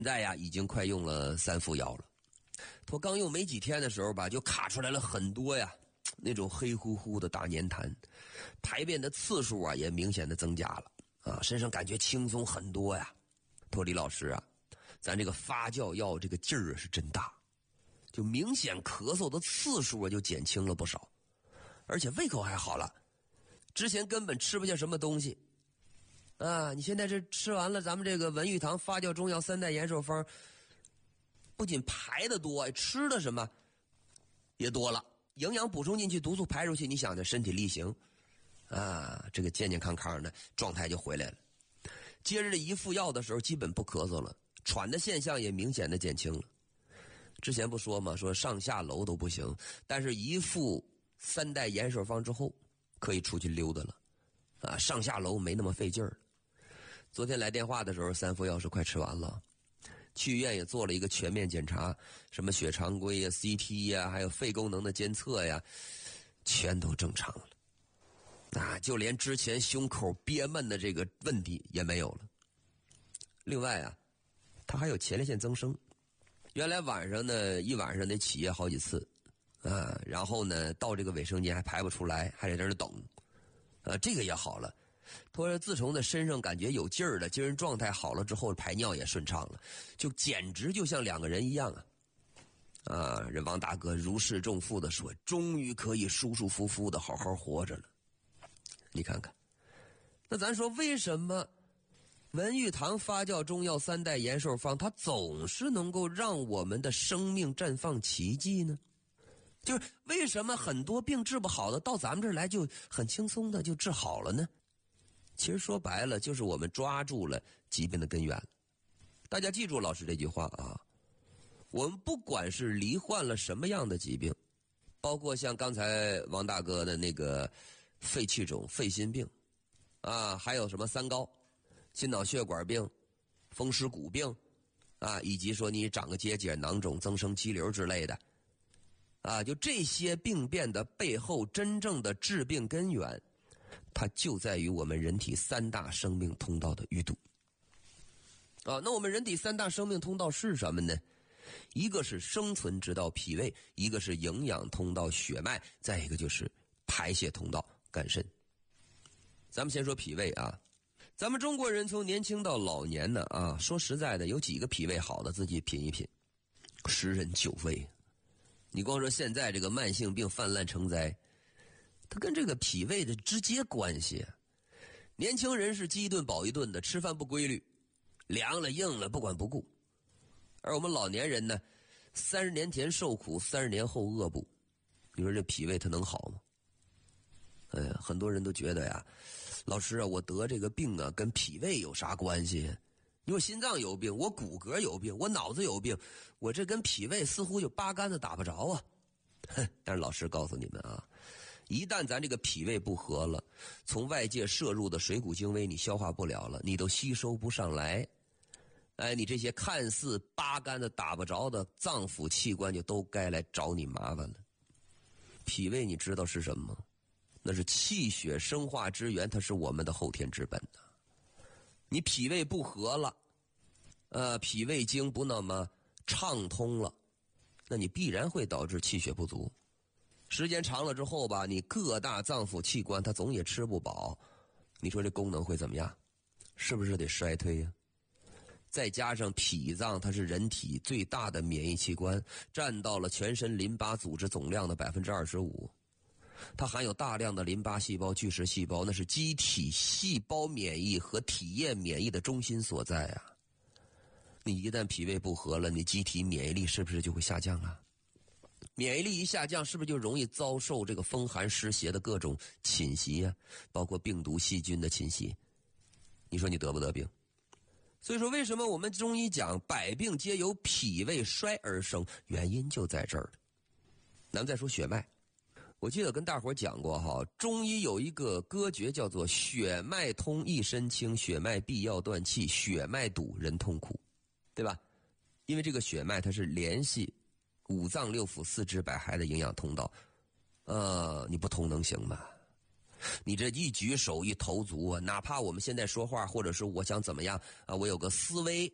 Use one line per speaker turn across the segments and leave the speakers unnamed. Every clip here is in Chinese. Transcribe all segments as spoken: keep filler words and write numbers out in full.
现在呀已经快用了三副药了。他刚用没几天的时候吧，就卡出来了很多呀那种黑乎乎的大粘痰，排便的次数啊也明显的增加了啊，身上感觉轻松很多呀。托李老师啊，咱这个发酵药这个劲儿是真大，就明显咳嗽的次数啊就减轻了不少，而且胃口还好了。之前根本吃不下什么东西啊，你现在这吃完了咱们这个文玉堂发酵中药三代延寿方，不仅排的多，吃的什么也多了，营养补充进去，毒素排出去，你想着身体力行啊，这个健健康康的状态就回来了。接着这一副药的时候基本不咳嗽了，喘的现象也明显的减轻了。之前不说嘛，说上下楼都不行，但是一副三代延寿方之后可以出去溜达了啊，上下楼没那么费劲儿。昨天来电话的时候，三副药是快吃完了，去医院也做了一个全面检查，什么血常规呀、C T 呀，还有肺功能的监测呀，全都正常了。啊，就连之前胸口憋闷的这个问题也没有了。另外啊，他还有前列腺增生，原来晚上呢一晚上得起夜好几次啊，然后呢到这个卫生间还排不出来，还得在那等啊，这个也好了。他说自从呢身上感觉有劲儿了，精神状态好了之后，排尿也顺畅了，就简直就像两个人一样啊！啊，这王大哥如释重负的说，终于可以舒舒服服的好好活着了。你看看，那咱说为什么文玉堂发酵中药三代延寿方它总是能够让我们的生命绽放奇迹呢？就是为什么很多病治不好的到咱们这儿来就很轻松的就治好了呢？其实说白了就是我们抓住了疾病的根源。大家记住老师这句话啊，我们不管是罹患了什么样的疾病，包括像刚才王大哥的那个肺气肿、肺心病啊，还有什么三高、心脑血管病、风湿骨病啊，以及说你长个结节、囊肿、增生肌瘤之类的啊，就这些病变的背后真正的致病根源，它就在于我们人体三大生命通道的淤堵啊。那我们人体三大生命通道是什么呢？一个是生存之道脾胃，一个是营养通道血脉，再一个就是排泄通道肝肾。咱们先说脾胃啊，咱们中国人从年轻到老年呢啊，说实在的，有几个脾胃好的自己品一品，十人九胃。你光说现在这个慢性病泛滥成灾，它跟这个脾胃的直接关系。年轻人是饥一顿饱一顿的，吃饭不规律，凉了硬了不管不顾。而我们老年人呢，三十年前受苦，三十年后饿不。你说这脾胃它能好吗？哎呀，很多人都觉得呀，老师啊，我得这个病啊，跟脾胃有啥关系？你说心脏有病，我骨骼有病，我脑子有病，我这跟脾胃似乎就八竿子打不着啊。哼，但是老师告诉你们啊，一旦咱这个脾胃不和了，从外界摄入的水谷精微你消化不了了，你都吸收不上来，哎，你这些看似八竿子打不着的脏腑器官就都该来找你麻烦了。脾胃你知道是什么吗？那是气血生化之源，它是我们的后天之本的。你脾胃不和了，呃，脾胃经不那么畅通了，那你必然会导致气血不足。时间长了之后吧，你各大脏腑器官它总也吃不饱，你说这功能会怎么样？是不是得衰退呀？再加上脾脏它是人体最大的免疫器官，占到了全身淋巴组织总量的 百分之二十五。它含有大量的淋巴细胞、巨噬细胞，那是机体细胞免疫和体液免疫的中心所在啊。你一旦脾胃不和了，你机体免疫力是不是就会下降啊？免疫力一下降，是不是就容易遭受这个风寒湿邪的各种侵袭啊？包括病毒细菌的侵袭，你说你得不得病？所以说为什么我们中医讲百病皆由脾胃衰而生，原因就在这儿。咱们再说血脉，我记得跟大伙讲过哈，中医有一个歌诀叫做血脉通一身轻，血脉闭要断气，血脉堵人痛苦，对吧？因为这个血脉它是联系五脏六腑四肢百骸的营养通道，呃，你不通能行吗？你这一举手一投足啊，哪怕我们现在说话，或者是我想怎么样啊，我有个思维，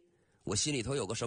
我心里头有个什么